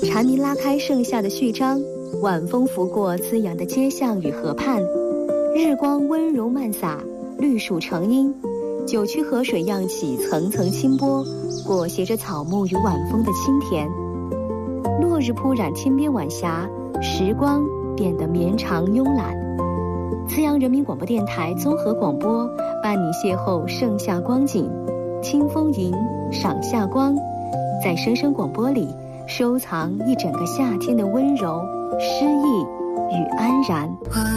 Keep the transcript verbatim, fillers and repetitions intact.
蝉鸣拉开盛夏的序章，晚风拂过滋养的街巷与河畔，日光温柔漫洒，绿树成荫，九曲河水漾起层层清波，裹挟着草木与晚风的清甜。落日铺染天边晚霞，时光变得绵长慵懒。慈阳人民广播电台综合广播，伴你邂逅盛夏光景，听风吟，赏夏光，在声声广播里收藏一整个夏天的温柔、诗意与安然。